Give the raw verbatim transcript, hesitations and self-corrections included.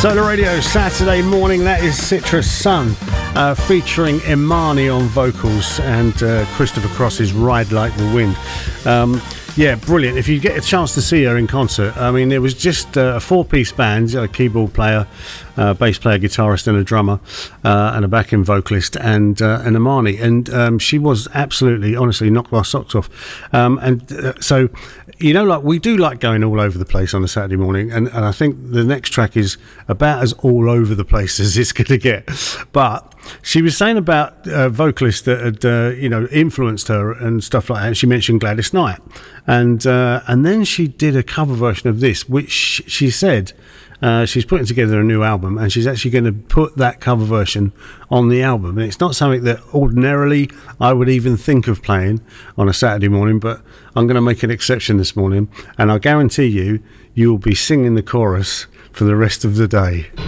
Solar Radio Saturday morning. That is Citrus Sun uh, featuring Imani on vocals and uh, Christopher Cross's Ride Like the Wind. Um, yeah, brilliant. If you get a chance to see her in concert, I mean, it was just uh, a four-piece band, a keyboard player, uh, bass player, guitarist and a drummer, uh, and a backing vocalist, and uh, and Imani. And um, she was absolutely, honestly, knocked our socks off. Um, and uh, so, you know, like we do like going all over the place on a Saturday morning, and, and I think the next track is about as all over the place as it's going to get. But she was saying about a vocalist that had, uh, you know, influenced her and stuff like that. And she mentioned Gladys Knight, and uh, and then she did a cover version of this, which she said uh, she's putting together a new album, and she's actually going to put that cover version on the album. And it's not something that ordinarily I would even think of playing on a Saturday morning, but I'm going to make an exception this morning, and I guarantee you, you will be singing the chorus for the rest of the day.